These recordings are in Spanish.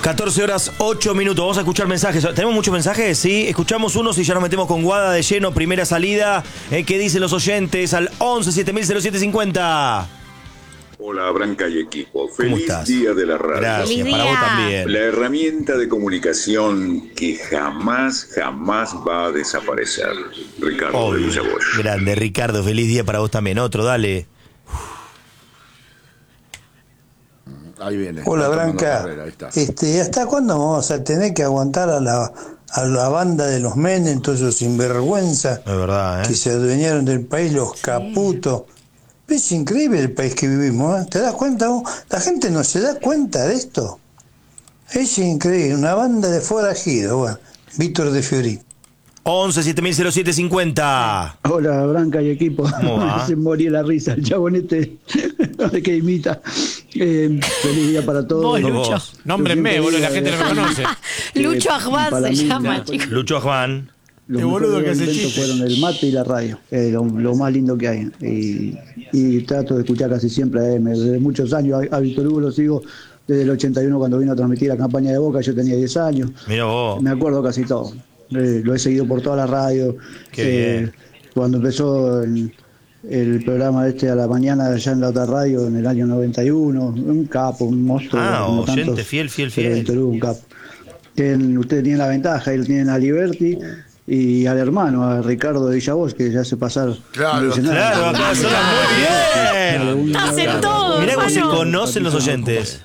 14 horas 8 minutos. Vamos a escuchar mensajes. ¿Tenemos muchos mensajes? Sí. Escuchamos unos y ya nos metemos con Guada de lleno. Primera salida. ¿Qué dicen los oyentes? Al 11 7000-0750. Hola, Branca y equipo. ¿Cómo Feliz estás? día de la radio. Gracias, para vos también. La herramienta de comunicación que jamás va a desaparecer. Ricardo de Villaboy. Grande, Ricardo. Feliz día para vos también. Otro, dale. Ahí viene. Hola, Branca. ¿Hasta cuándo vamos a tener que aguantar a la banda de los Menem, todos esos sinvergüenza Es verdad, que se adueñaron del país, los caputos? Es increíble el país que vivimos, ¿eh? ¿Te das cuenta vos? La gente no se da cuenta de esto. Es increíble, una banda de forajidos. Bueno, Víctor de Fiorito. 11 7000-0750. Hola, Branca y equipo. Va? Se moría la risa, el chabonete de que imita. Feliz día para todos. Vos, Lucho. Nómbrenme, boludo, la gente no me conoce. Lucho Ajbán se llama, chicos. Lucho Ajbán. Los Qué boludo que mejores hace inventos chistes. fueron el mate y la radio, lo más lindo que hay. Y trato de escuchar casi siempre a M. Desde muchos años a Víctor Hugo lo sigo desde el 81 cuando vino a transmitir la campaña de Boca. Yo tenía 10 años. Mira vos. Me acuerdo casi todo. Lo he seguido por toda la radio. Qué bien. Cuando empezó el programa a la mañana allá en la otra radio en el año 91, un capo, un monstruo. como Oyente, tantos, fiel. pero Víctor Hugo, un capo. Ustedes tienen la ventaja, ellos tienen a Liberty y al hermano, a Ricardo de Villavoz, que ya se pasa. Claro, acá suena muy bien. Hacen todo, Mirá cómo se hermano. conocen los oyentes.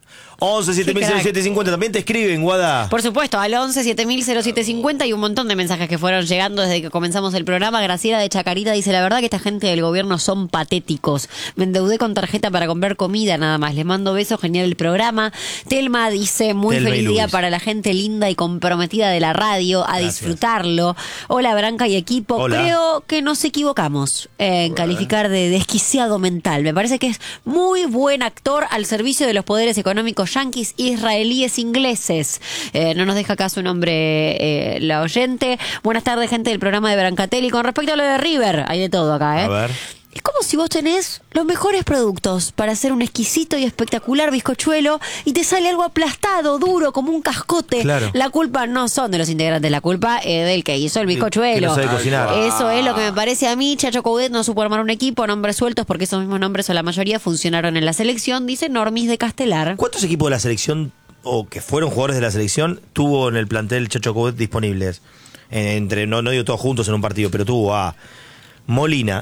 11 7000-0750. También te escriben, Guada. Por supuesto, al 11 7000-0750 y un montón de mensajes que fueron llegando desde que comenzamos el programa. Graciela de Chacarita dice: la verdad que esta gente del gobierno son patéticos. Me endeudé con tarjeta para comprar comida nada más. Les mando besos, genial el programa. Telma dice: muy Telma y feliz día Luis. para la gente linda y comprometida de la radio, a Gracias. disfrutarlo. Hola, Branca y equipo. Hola. Creo que nos equivocamos en calificar de desquiciado mental. Me parece que es muy buen actor al servicio de los poderes económicos yanquis, israelíes, ingleses. No nos deja acá su nombre la oyente. Buenas tardes, gente del programa de Brancatelli. Con respecto a lo de River, hay de todo acá, ¿eh? A ver. Es como si vos tenés los mejores productos para hacer un exquisito y espectacular bizcochuelo y te sale algo aplastado, duro, como un cascote. Claro. La culpa no son de los integrantes, la culpa es del que hizo el bizcochuelo. Que no sabe cocinar. Eso es lo que me parece a mí. Chacho Coudet no supo armar un equipo, nombres sueltos, porque esos mismos nombres o la mayoría funcionaron en la selección, dice Normis de Castelar. ¿Cuántos equipos de la selección o que fueron jugadores de la selección tuvo en el plantel Chacho Coudet disponibles? No digo todos juntos en un partido, pero tuvo a Molina,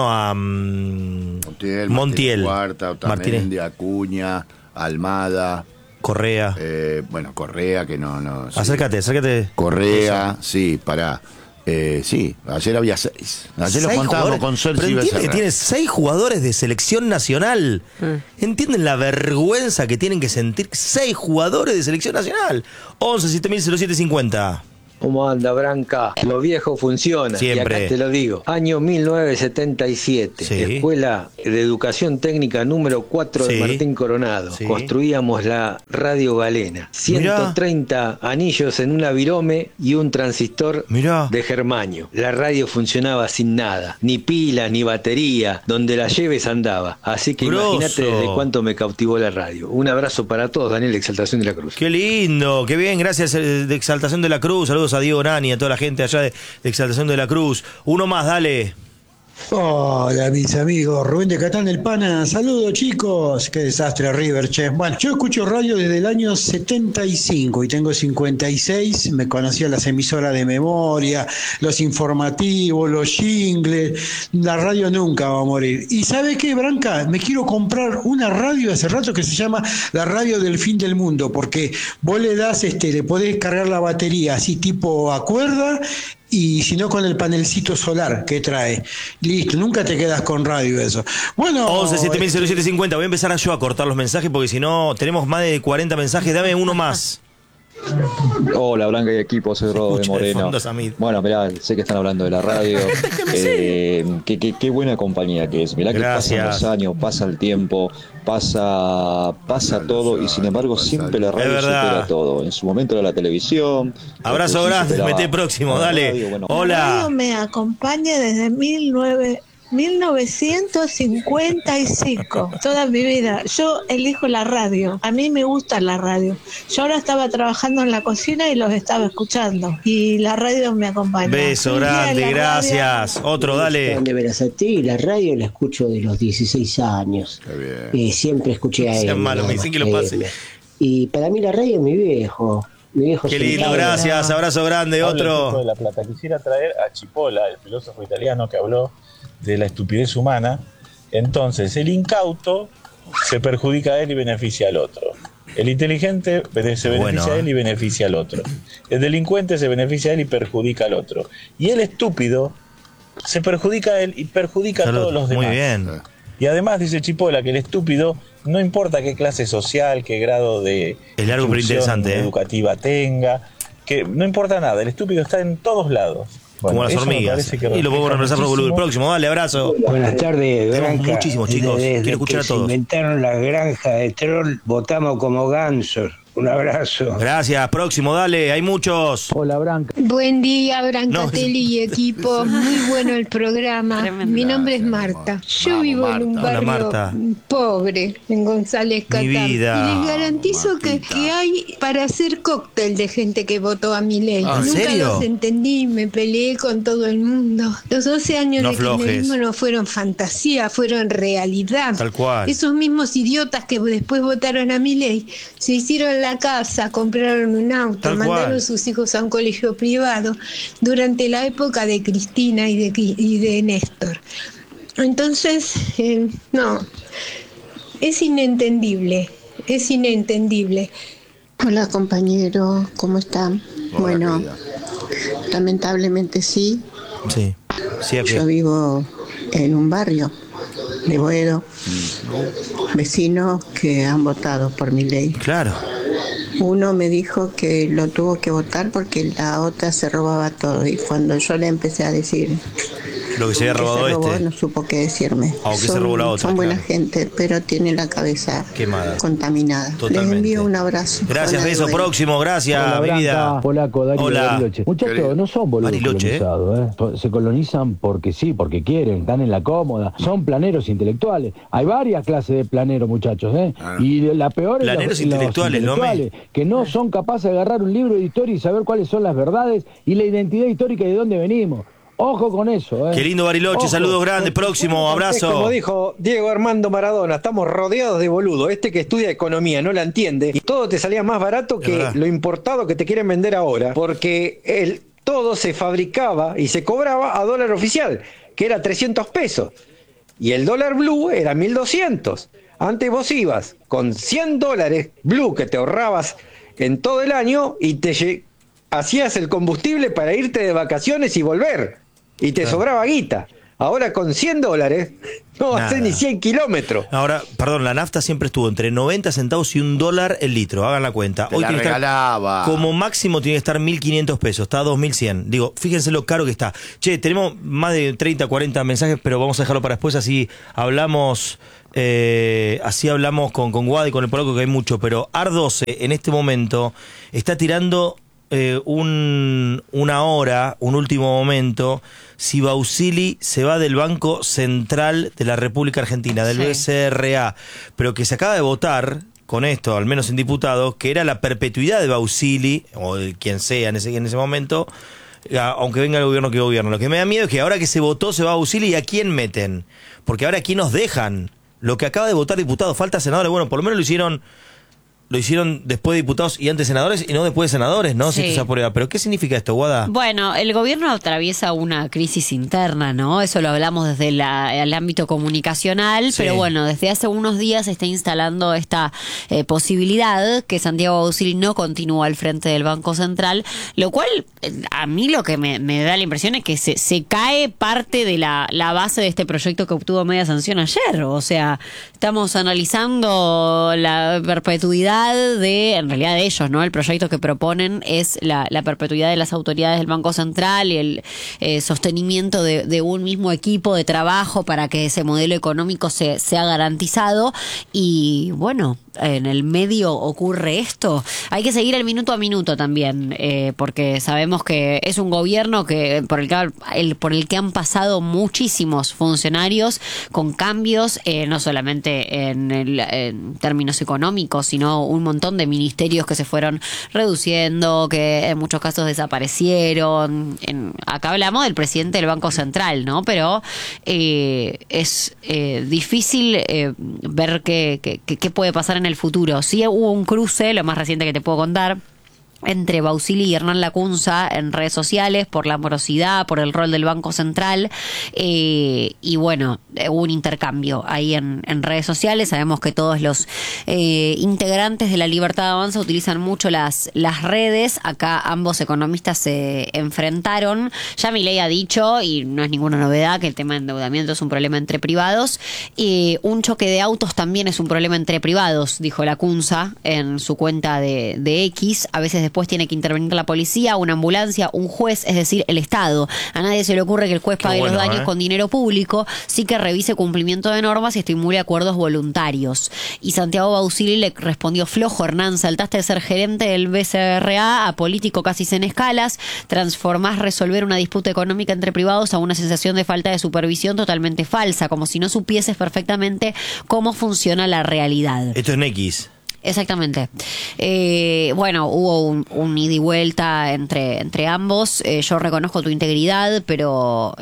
Montiel, Cuarta, Otamendi, Acuña, Almada, Correa. Correa, que no. Sí. Acércate. Correa, sí, pará. Sí, ayer había 6. Ayer lo 6 contábamos jugadores. con Celso Pero y entiende que Becerra. tiene 6 jugadores de selección nacional. ¿Entienden la vergüenza que tienen que sentir 6 jugadores de selección nacional? 11 7000-0750. ¿Cómo anda, Branca? Lo viejo funciona. Siempre. Y acá te lo digo. Año 1977. Sí. Escuela de Educación Técnica número 4 de Sí. Martín Coronado. Sí. Construíamos la Radio Galena. 130 anillos en una virome y un transistor Mirá. de germanio. La radio funcionaba sin nada. Ni pila, ni batería. Donde la lleves andaba. Así que Grosso. imagínate desde cuánto me cautivó la radio. Un abrazo para todos. Daniel de Exaltación de la Cruz. Qué lindo, qué bien, gracias de Exaltación de la Cruz. Saludos a Diego Nani, a toda la gente allá de Exaltación de la Cruz. Uno más, dale. Hola mis amigos, Rubén de Catán del Pana, saludos chicos, qué desastre River, che. Bueno, yo escucho radio desde el año 75 y tengo 56, me conocía las emisoras de memoria, los informativos, los jingles, la radio nunca va a morir. ¿Y sabe qué, Branca? Me quiero comprar una radio hace rato que se llama la radio del fin del mundo, porque vos le das, le podés cargar la batería así tipo a cuerda, y si no con el panelcito solar que trae. Listo, nunca te quedas con radio eso. Bueno, 11 7000-0750. Voy a empezar yo a cortar los mensajes porque si no tenemos más de 40 mensajes. Dame uno más. Hola, Blanca y equipo, soy Rodo de Escucha de Moreno. fondo, Samid. Bueno, mirá, sé que están hablando de la radio. Qué buena compañía que es. Mirá que Gracias. pasan los años, pasa el tiempo, pasa todo y sin embargo siempre la radio Es verdad. supera todo. En su momento era la televisión. Abrazo después grande, superaba mete próximo, a la dale. radio, bueno. La Hola. radio me acompaña desde 1955, toda mi vida. Yo elijo la radio, a mí me gusta la radio. Yo ahora estaba trabajando en la cocina y los estaba escuchando. Y la radio me acompaña. Beso grande, gracias. Otro, dale. De Berazategui, la radio la escucho de los 16 años. Siempre escuché a él. Sean malo, me dicen que lo pase. Y para mí la radio es mi viejo. Mi viejo. Qué lindo, gracias. Abrazo grande. Otro. De La Plata. Quisiera traer a Cipolla, el filósofo italiano que habló de la estupidez humana. Entonces, el incauto se perjudica a él y beneficia al otro. El inteligente se beneficia a él y beneficia al otro. El delincuente se beneficia a él y perjudica al otro. Y el estúpido se perjudica a él y perjudica a todos los demás. Muy bien. Y además dice Cipolla que el estúpido, no importa qué clase social, qué grado de instrucción educativa tenga, que no importa nada, el estúpido está en todos lados. Como las hormigas. Y lo podemos reemplazar por boludo. El próximo, dale, abrazo. Buenas tardes, Tenemos Branca. muchísimos, chicos. Quiero escuchar a Se todos. inventaron la granja de troll, votamos como gansos. Un abrazo. Gracias, próximo, dale, hay muchos. Hola, Branca. Buen día, Brancatelli y equipo. Muy bueno el programa. Mi nombre es Marta. Yo vivo en un Hola, barrio Marta. pobre, en González Catán. Mi vida. Y les garantizo que hay para hacer cóctel de gente que votó a Milei. ¿En Nunca serio? los entendí, me peleé con todo el mundo. Los 12 años No de aflojes. kirchnerismo no fueron fantasía, fueron realidad. Tal cual. Esos mismos idiotas que después votaron a Milei se hicieron la casa, compraron un auto, Tal mandaron cual. sus hijos a un colegio privado durante la época de Cristina y de Néstor. Entonces, no, es inentendible, es inentendible. Hola compañero, ¿cómo están? Bueno, lamentablemente sí. Sí. Yo vivo en un barrio de Boedo, vecinos que han votado por Milei. Claro. Uno me dijo que lo tuvo que votar porque la otra se robaba todo, y cuando yo le empecé a decir Lo que se había que robado se robó, este. no supo qué decirme. O que se robó la otra, Son buena claro. gente, pero tiene la cabeza Quemada. contaminada. Totalmente. Les envío un abrazo. Gracias, Hola, beso, Dueña. próximo, gracias, Hola, mi Branca, vida. Polaco, Darío de Hola. Bariloche. Muchachos, no son boludos Bariloche, colonizados, se colonizan porque sí, porque quieren, están en la cómoda. Son planeros intelectuales. Hay varias clases de planeros, muchachos, Y la peor es Planeros intelectuales, que no son capaces de agarrar un libro de historia y saber cuáles son las verdades y la identidad histórica y de dónde venimos. Ojo con eso, Qué lindo Bariloche, Ojo. saludos grandes, próximo, Es abrazo. como dijo Diego Armando Maradona, estamos rodeados de boludos. Este que estudia economía no la entiende y todo te salía más barato que verdad. lo importado que te quieren vender ahora, porque todo se fabricaba y se cobraba a dólar oficial, que era 300 pesos. Y el dólar blue era 1200. Antes vos ibas con $100 blue que te ahorrabas en todo el año y hacías el combustible para irte de vacaciones y volver. Y te sobraba guita. Ahora con $100 no haces ni 100 kilómetros. Ahora, perdón, la nafta siempre estuvo entre 90 centavos y $1 el litro, hagan la cuenta. Te la tiene que estar- regalaba. como máximo tiene que estar 1.500 pesos, está a 2.100. Digo, fíjense lo caro que está. Che, tenemos más de 30, 40 mensajes, pero vamos a dejarlo para después, así hablamos con Guada y con el Polaco, que hay mucho. Pero AR12 en este momento está tirando una hora, un último momento, si Bausili se va del Banco Central de la República Argentina, del BCRA, pero que se acaba de votar con esto, al menos en diputados, que era la perpetuidad de Bausili, o de quien sea en ese momento, aunque venga el gobierno que gobierne. Lo que me da miedo es que ahora que se votó se va a Bausili, ¿y a quién meten? Porque ahora aquí nos dejan. Lo que acaba de votar diputados, falta senadores, bueno, por lo menos lo hicieron después de diputados y antes senadores y no después de senadores, ¿no? Si Sí. esto se aprueba. ¿Pero qué significa esto, Guada? Bueno, el gobierno atraviesa una crisis interna, ¿no? Eso lo hablamos desde el ámbito comunicacional, Sí. pero bueno, desde hace unos días se está instalando esta posibilidad que Santiago Bausili no continúa al frente del Banco Central, lo cual a mí lo que me da la impresión es que se cae parte de la base de este proyecto que obtuvo media sanción ayer. O sea, estamos analizando la perpetuidad en realidad de ellos, ¿no? El proyecto que proponen es la perpetuidad de las autoridades del Banco Central y el sostenimiento de un mismo equipo de trabajo para que ese modelo económico sea garantizado. Y bueno, en el medio ocurre esto. Hay que seguir el minuto a minuto también, porque sabemos que es un gobierno por el que han pasado muchísimos funcionarios con cambios, no solamente en términos económicos, sino un montón de ministerios que se fueron reduciendo, que en muchos casos desaparecieron. Acá hablamos del presidente del Banco Central, ¿no? Pero es difícil ver qué puede pasar en el futuro. Sí hubo un cruce, lo más reciente que te puedo contar, entre Bausili y Hernán Lacunza en redes sociales por la morosidad, por el rol del Banco Central, y bueno, hubo un intercambio ahí en redes sociales. Sabemos que todos los integrantes de La Libertad Avanza utilizan mucho las redes. Acá ambos economistas se enfrentaron. Ya Milei ha dicho, y no es ninguna novedad, que el tema de endeudamiento es un problema entre privados. Un choque de autos también es un problema entre privados, dijo Lacunza en su cuenta de X. A veces después tiene que intervenir la policía, una ambulancia, un juez, es decir, el Estado. A nadie se le ocurre que el juez pague los daños con dinero público, sí que revise cumplimiento de normas y estimule acuerdos voluntarios. Y Santiago Bausili le respondió: flojo, Hernán, saltaste de ser gerente del BCRA a político casi sin escalas, transformás resolver una disputa económica entre privados a una sensación de falta de supervisión totalmente falsa, como si no supieses perfectamente cómo funciona la realidad. Esto es en X. Exactamente. Bueno, hubo un ida y vuelta entre ambos. Yo reconozco tu integridad, pero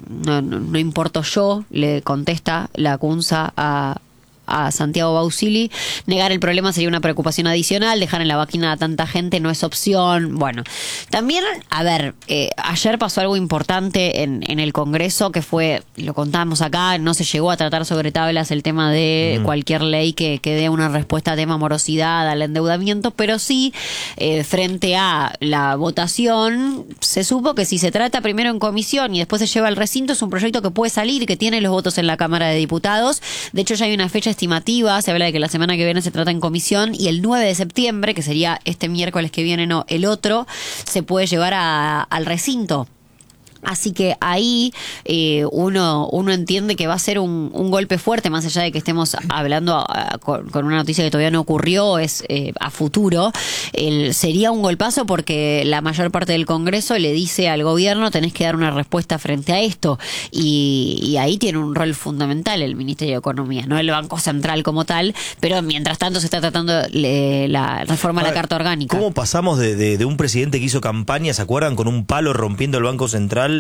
no importo yo, le contesta Lacunza a Santiago Bausili. Negar el problema sería una preocupación adicional, dejar en la máquina a tanta gente no es opción. Bueno, también, a ver, ayer pasó algo importante en el Congreso, que fue, lo contamos acá, no se llegó a tratar sobre tablas el tema de cualquier ley que dé una respuesta a tema morosidad, al endeudamiento, pero sí, frente a la votación, se supo que si se trata primero en comisión y después se lleva al recinto, es un proyecto que puede salir, que tiene los votos en la Cámara de Diputados. De hecho, ya hay una fecha estimativa, se habla de que la semana que viene se trata en comisión y el 9 de septiembre, que sería este miércoles que viene, no, el otro, se puede llevar al recinto. Así que ahí uno entiende que va a ser un golpe fuerte, más allá de que estemos hablando con una noticia que todavía no ocurrió, es a futuro. Sería un golpazo porque la mayor parte del Congreso le dice al gobierno: tenés que dar una respuesta frente a esto. Y ahí tiene un rol fundamental el Ministerio de Economía, no el Banco Central como tal, pero mientras tanto se está tratando la reforma a la Carta Orgánica. ¿Cómo pasamos de un presidente que hizo campaña, ¿se acuerdan?, con un palo rompiendo el Banco Central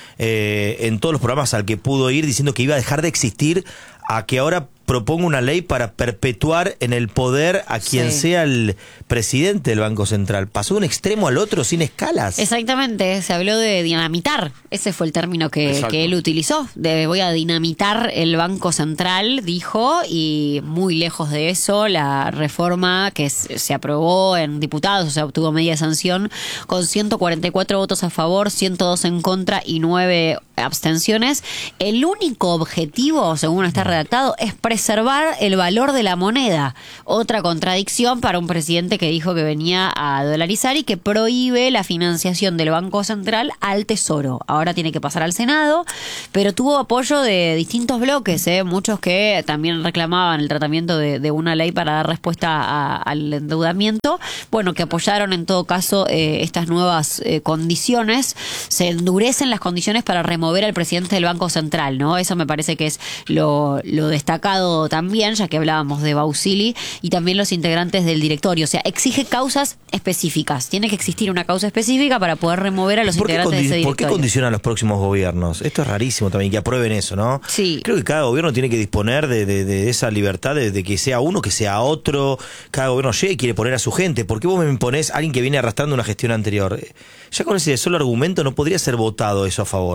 en todos los programas al que pudo ir, diciendo que iba a dejar de existir, a que ahora proponga una ley para perpetuar en el poder a quien sea el presidente del Banco Central? Pasó de un extremo al otro sin escalas. Exactamente, se habló de dinamitar, ese fue el término que él utilizó, de voy a dinamitar el Banco Central, dijo, y muy lejos de eso, la reforma que se aprobó en diputados, o sea, obtuvo media sanción, con 144 votos a favor, 102 en contra y 9 abstenciones. El único objetivo, según está redactado, es preservar el valor de la moneda. Otra contradicción para un presidente que dijo que venía a dolarizar y que prohíbe la financiación del Banco Central al Tesoro. Ahora tiene que pasar al Senado, pero tuvo apoyo de distintos bloques, muchos que también reclamaban el tratamiento de una ley para dar respuesta al endeudamiento. Bueno, que apoyaron en todo caso estas nuevas condiciones. Se endurecen las condiciones para remover al presidente del Banco Central, ¿no? Eso me parece que es lo destacado también, ya que hablábamos de Bausili, y también los integrantes del directorio. O sea, exige causas específicas. Tiene que existir una causa específica para poder remover a los integrantes de ese directorio. ¿Por qué condicionan los próximos gobiernos? Esto es rarísimo también, que aprueben eso, ¿no? Sí. Creo que cada gobierno tiene que disponer de esa libertad, de que sea uno, que sea otro. Cada gobierno llega y quiere poner a su gente. ¿Por qué vos me imponés a alguien que viene arrastrando una gestión anterior? Ya con ese solo argumento no podría ser votado eso a favor.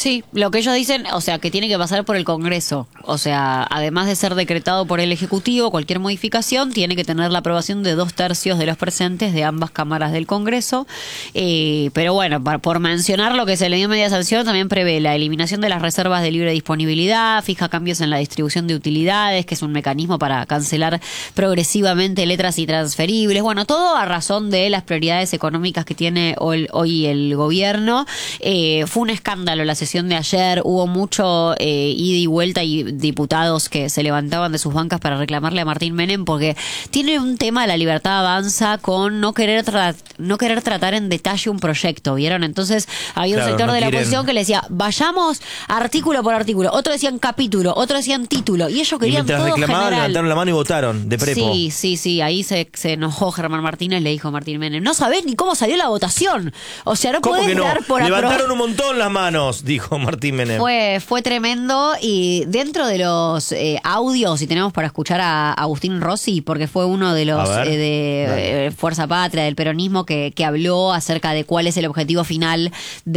Sí, lo que ellos dicen, o sea, que tiene que pasar por el Congreso. O sea, además de ser decretado por el Ejecutivo, cualquier modificación tiene que tener la aprobación de 2/3 de los presentes de ambas cámaras del Congreso. Pero bueno, por mencionar lo que se le dio media sanción, también prevé la eliminación de las reservas de libre disponibilidad, fija cambios en la distribución de utilidades, que es un mecanismo para cancelar progresivamente letras intransferibles. Bueno, todo a razón de las prioridades económicas que tiene hoy el gobierno. Fue un escándalo la sesión de ayer, hubo mucho ida y vuelta y diputados que se levantaban de sus bancas para reclamarle a Martín Menem porque tiene un tema de la libertad avanza con no querer tratar en detalle un proyecto, ¿vieron? Entonces había un sector de la oposición que le decía, vayamos artículo por artículo, otros decían capítulo, otros decían título, y ellos querían todo general. Mientras reclamaban, levantaron la mano y votaron de prepo. Sí, ahí se enojó Germán Martínez, le dijo a Martín Menem, no sabés ni cómo salió la votación, o sea, no podés dar por levantaron un montón las manos, dijo Martín Menem. Fue tremendo, y dentro de los audios, si tenemos para escuchar a Agustín Rossi, porque fue uno de los de Fuerza Patria, del peronismo, que habló acerca de cuál es el objetivo final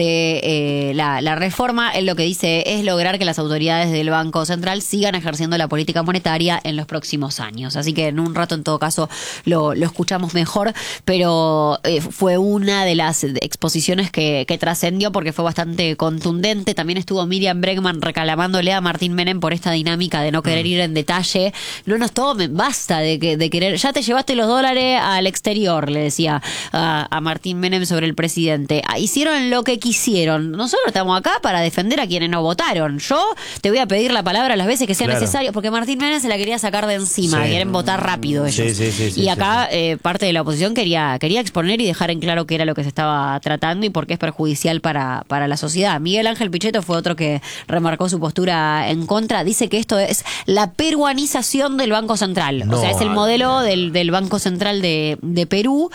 de la reforma. Él lo que dice es lograr que las autoridades del Banco Central sigan ejerciendo la política monetaria en los próximos años. Así que en un rato, en todo caso, lo escuchamos mejor, pero fue una de las exposiciones que trascendió porque fue bastante contundente. También estuvo Miriam Bregman reclamándole a Martín Menem por esta dinámica de no querer ir en detalle. No nos tomen, basta de querer, ya te llevaste los dólares al exterior, le decía a Martín Menem sobre el presidente. Hicieron lo que quisieron. Nosotros estamos acá para defender a quienes no votaron. Yo te voy a pedir la palabra las veces que sea necesario, porque Martín Menem se la quería sacar de encima, quieren votar rápido ellos. Y acá parte de la oposición quería exponer y dejar en claro qué era lo que se estaba tratando y por qué es perjudicial para la sociedad. Miguel Ángel Pichetto fue otro que remarcó su postura en contra. Dice que esto es la peruanización del Banco Central. O sea, es el modelo del Banco Central de Perú,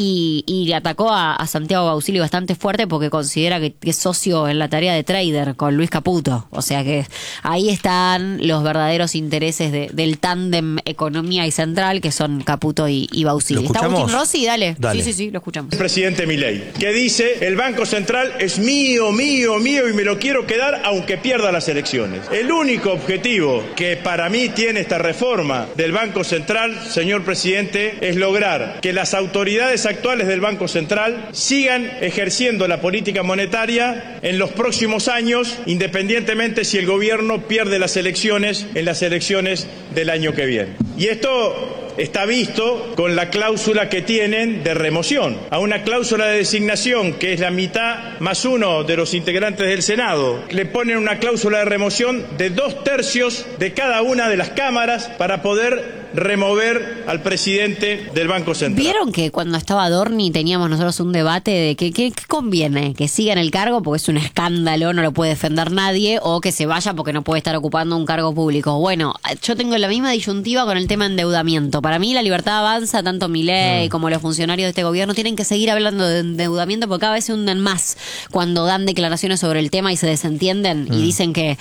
y atacó a Santiago Bausili bastante fuerte porque considera que es socio en la tarea de trader con Luis Caputo. O sea que ahí están los verdaderos intereses del tándem economía y central, que son Caputo y Bausili. ¿Está Agustín Rossi? Dale. Sí, lo escuchamos. El presidente Milei, que dice, el Banco Central es mío y me lo quiero quedar aunque pierda las elecciones. El único objetivo que para mí tiene esta reforma del Banco Central, señor presidente, es lograr que las autoridades actuales del Banco Central sigan ejerciendo la política monetaria en los próximos años, independientemente si el gobierno pierde las elecciones en las elecciones del año que viene. Y esto está visto con la cláusula que tienen de remoción, a una cláusula de designación que es la mitad más uno de los integrantes del Senado. Le ponen una cláusula de remoción de 2/3 de cada una de las cámaras para poder remover al presidente del Banco Central. ¿Vieron que cuando estaba Dorni teníamos nosotros un debate de qué conviene? ¿Que siga en el cargo porque es un escándalo, no lo puede defender nadie, o que se vaya porque no puede estar ocupando un cargo público? Bueno, yo tengo la misma disyuntiva con el tema endeudamiento. Para mí la libertad avanza, tanto Milei como los funcionarios de este gobierno tienen que seguir hablando de endeudamiento porque cada vez se hunden más cuando dan declaraciones sobre el tema y se desentienden y dicen que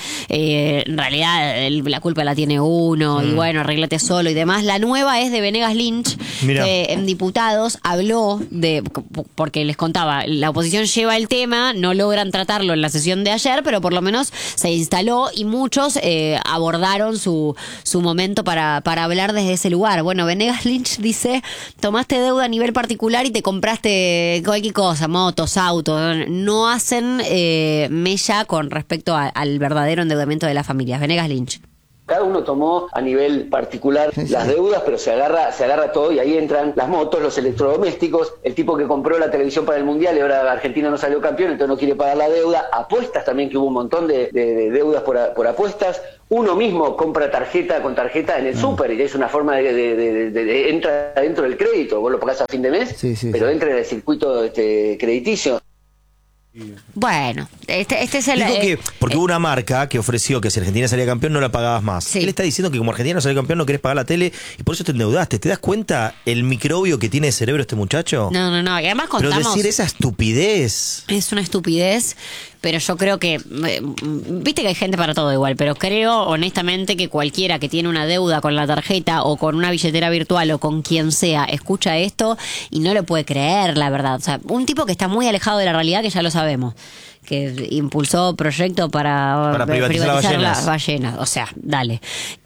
en realidad la culpa la tiene uno y bueno, arréglate solo y demás. La nueva es de Venegas Lynch, que en Diputados habló porque les contaba, la oposición lleva el tema, no logran tratarlo en la sesión de ayer, pero por lo menos se instaló y muchos abordaron su momento para hablar desde ese lugar. Bueno, Venegas Lynch dice, tomaste deuda a nivel particular y te compraste cualquier cosa, motos, autos, no hacen mella con respecto al verdadero endeudamiento de las familias. Venegas Lynch. Cada uno tomó a nivel particular las deudas, pero se agarra todo y ahí entran las motos, los electrodomésticos, el tipo que compró la televisión para el Mundial y ahora Argentina no salió campeón, entonces no quiere pagar la deuda, apuestas también, que hubo un montón de deudas por apuestas, uno mismo compra tarjeta con tarjeta en el súper y es una forma de entra dentro del crédito, vos lo pagás a fin de mes, pero entra en el circuito crediticio. Bueno, este es el... Dijo que porque hubo una marca que ofreció que si Argentina salía campeón no la pagabas más. Él está diciendo que como Argentina no salió campeón no querés pagar la tele y por eso te endeudaste. ¿Te das cuenta el microbio que tiene de cerebro este muchacho? No. Y además contamos... Pero decir esa estupidez... Es una estupidez, pero yo creo que... Viste que hay gente para todo igual, pero creo honestamente que cualquiera que tiene una deuda con la tarjeta o con una billetera virtual o con quien sea, escucha esto y no lo puede creer, la verdad. O sea, un tipo que está muy alejado de la realidad, que ya lo sabemos, que impulsó proyecto para privatizar las ballenas. O sea, dale.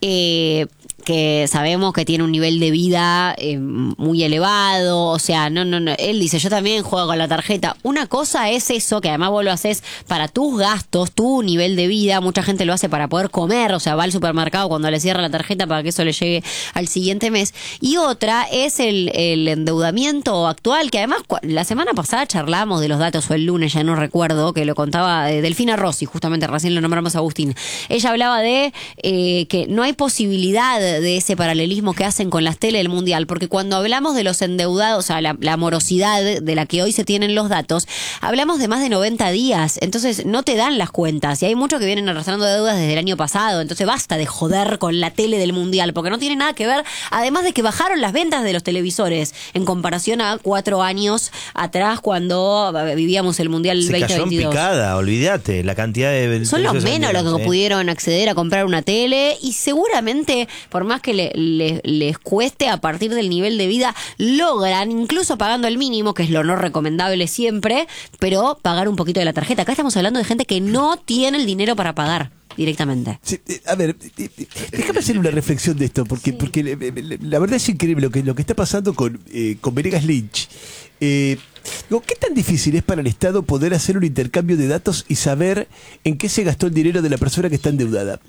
Que sabemos que tiene un nivel de vida muy elevado, o sea, no, él dice, yo también juego con la tarjeta. Una cosa es eso, que además vos lo haces para tus gastos, tu nivel de vida, mucha gente lo hace para poder comer, o sea, va al supermercado cuando le cierra la tarjeta para que eso le llegue al siguiente mes. Y otra es el endeudamiento actual, que además la semana pasada charlamos de los datos, o el lunes, ya no recuerdo, que lo contaba Delfina Rossi, justamente recién lo nombramos a Agustín. Ella hablaba de que no hay posibilidad de ese paralelismo que hacen con las tele del Mundial, porque cuando hablamos de los endeudados, o sea, la morosidad de la que hoy se tienen los datos, hablamos de más de 90 días, entonces no te dan las cuentas, y hay muchos que vienen arrastrando deudas desde el año pasado, entonces basta de joder con la tele del Mundial, porque no tiene nada que ver, además de que bajaron las ventas de los televisores en comparación a 4 años atrás cuando vivíamos el Mundial 2022. Se cayó en picada, olvídate, la cantidad de... Son los menos los que pudieron acceder a comprar una tele, y seguramente, por más que les cueste, a partir del nivel de vida logran, incluso pagando el mínimo, que es lo no recomendable siempre, pero pagar un poquito de la tarjeta. Acá estamos hablando de gente que no tiene el dinero para pagar directamente. Sí, a ver, déjame hacer una reflexión de esto, porque la verdad es increíble lo que está pasando con Venegas Lynch. Digo, ¿qué tan difícil es para el Estado poder hacer un intercambio de datos y saber en qué se gastó el dinero de la persona que está endeudada?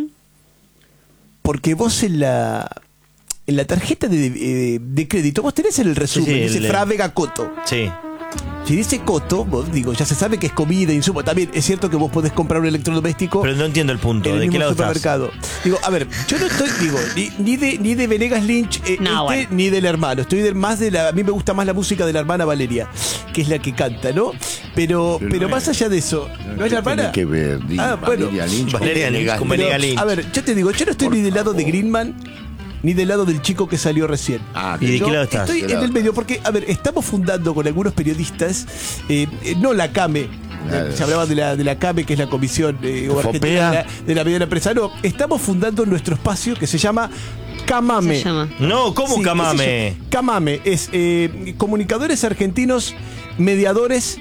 Porque vos en la tarjeta de crédito, vos tenés en el resumen, dice Fra Vega Coto. Sí. Si dice Coto, vos, digo, ya se sabe que es comida, insumo. También es cierto que vos podés comprar un electrodoméstico. Pero no entiendo el punto. ¿De qué lado supermercado estás? Digo, a ver, yo no estoy, ni de Venegas Lynch, ni del hermano. Estoy más de la. A mí me gusta más la música de la hermana Valeria, que es la que canta, ¿no? Pero más allá de eso, ¿no es la hermana? Que ver, Valeria Lynch con Venegas Lynch. A ver, yo te digo, yo no estoy ni del lado de Greenman, ni del lado del chico que salió recién. ¿Y de qué lado estás? Estoy en el medio porque, a ver, estamos fundando con algunos periodistas, no la CAME, se hablaba de la CAME, que es la Comisión Argentina de la Mediana Empresa, no, estamos fundando nuestro espacio que se llama Camame. No, ¿cómo sí, Camame? Camame es comunicadores argentinos mediadores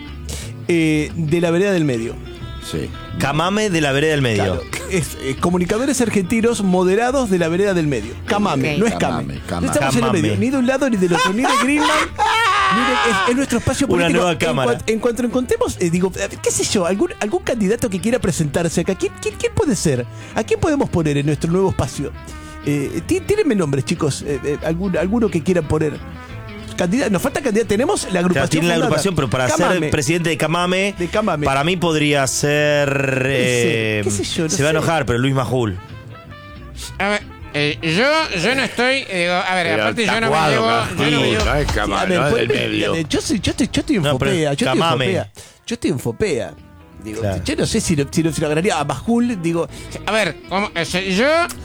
de la vereda del medio. Sí. Camame de la vereda del medio. Claro, es comunicadores argentinos moderados de la vereda del medio. Camame, no es Came. No estamos en el medio, ni de un lado ni del otro, ni de Greenman, es nuestro espacio político. Una nueva cámara. En cuanto encontremos, digo, qué sé yo, algún candidato que quiera presentarse acá, ¿quién puede ser? ¿A quién podemos poner en nuestro nuevo espacio? Tírenme nombres, chicos, alguno que quieran poner. Nos falta candidato. Tenemos la agrupación. Tiene la agrupación, pero para ser presidente de Camame, para mí podría ser. ¿Qué sé yo? Se va a enojar, pero Luis Majul. A ver, yo no estoy. A ver, pero aparte yo no me llevo. No es Camame, no es del medio. Yo estoy en Fopea. Yo estoy en Fopea. Digo, claro. Yo no sé si lo agarraría a Majul, digo. A ver, yo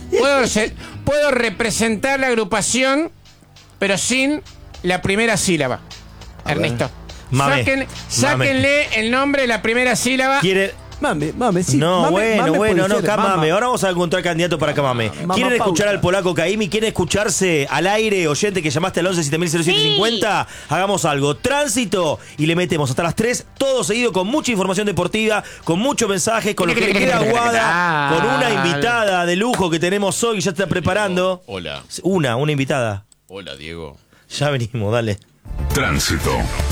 puedo representar la agrupación, pero sin la primera sílaba. Ernesto. Sáquenle el nombre de la primera sílaba. Mame, sí. No, no, Camame. Ahora vamos a encontrar candidato para Camame. ¿Quieren escuchar al polaco Caimi? ¿Quieren escucharse al aire, oyente que llamaste al 11-7000-0750? Hagamos algo. Tránsito. Y le metemos hasta las 3, todo seguido con mucha información deportiva, con muchos mensajes, con lo que le queda Aguada, con una invitada de lujo que tenemos hoy, ya está preparando. Hola. Una invitada. Hola, Diego. Ya venimos, dale. Tránsito.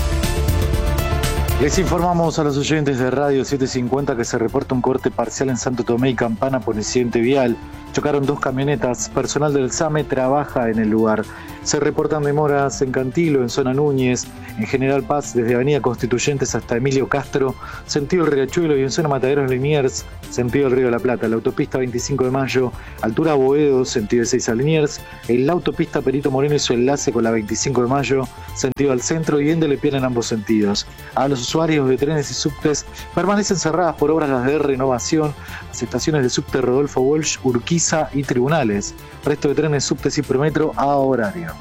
Les informamos a los oyentes de Radio 750 que se reporta un corte parcial en Santo Tomé y Campana por incidente vial. Chocaron 2 camionetas. Personal del SAME trabaja en el lugar. Se reportan demoras en Cantilo, en zona Núñez, en General Paz, desde Avenida Constituyentes hasta Emilio Castro, sentido el Riachuelo, y en zona Mataderos Liniers, sentido el Río de la Plata. La autopista 25 de Mayo, altura Boedo, sentido de 6 a Liniers. En la autopista Perito Moreno y su enlace con la 25 de Mayo, sentido al centro, y en Delepiana en ambos sentidos. A los usuarios de trenes y subtes permanecen cerradas por obras las de renovación las estaciones de subte Rodolfo Walsh, Urquiza y Tribunales. Resto de trenes, subtes y Prometro a horario.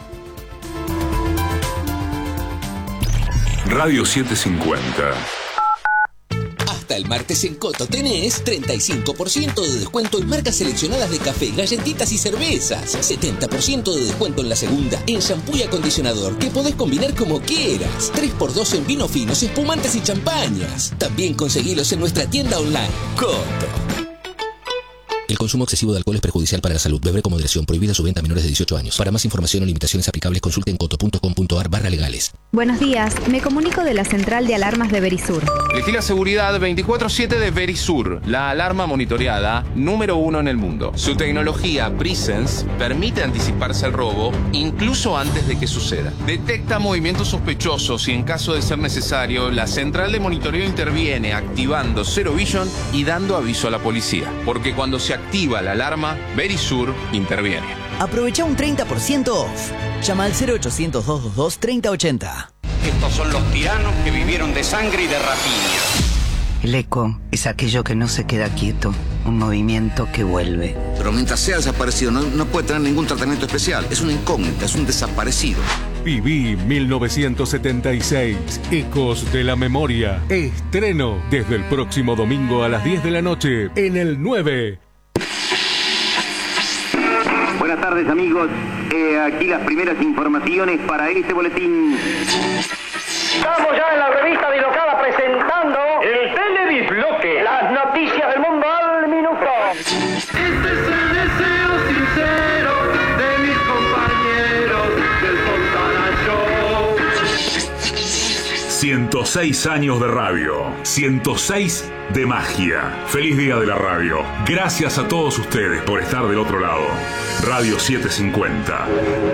Radio 750. hasta el martes en Coto tenés 35% de descuento en marcas seleccionadas de café, galletitas y cervezas. 70% de descuento en la segunda, en shampoo y acondicionador, que podés combinar como quieras. 3x2 en vinos finos, espumantes y champañas. También conseguilos en nuestra tienda online. Coto. El consumo excesivo de alcohol es perjudicial para la salud. Beber con moderación. Prohibida su venta a menores de 18 años. Para más información o limitaciones aplicables, consulte en coto.com.ar/legales. Buenos días. Me comunico de la central de alarmas de Verisur. Elegí la seguridad 24/7 de Verisur, la alarma monitoreada número 1 en el mundo. Su tecnología Presence permite anticiparse al robo incluso antes de que suceda. Detecta movimientos sospechosos y en caso de ser necesario, la central de monitoreo interviene activando Zero Vision y dando aviso a la policía. Porque cuando se activa la alarma, Verisur interviene. Aprovecha un 30% off. Llama al 0800-222-3080. Estos son los tiranos que vivieron de sangre y de rapiña. El eco es aquello que no se queda quieto, un movimiento que vuelve. Pero mientras sea desaparecido no puede tener ningún tratamiento especial. Es una incógnita, es un desaparecido. Viví 1976, Ecos de la Memoria. Estreno desde el próximo domingo a las 10 de la noche en el 9. Buenas tardes, amigos. Aquí las primeras informaciones para este boletín. Estamos ya en la revista Bilocada presentando el Teledisloque. Las noticias del mundo al minuto. Este es el deseo sincero de mis compañeros del Fontana Show. 106 años de radio, 106 de magia. Feliz día de la radio. Gracias a todos ustedes por estar del otro lado. Radio 750.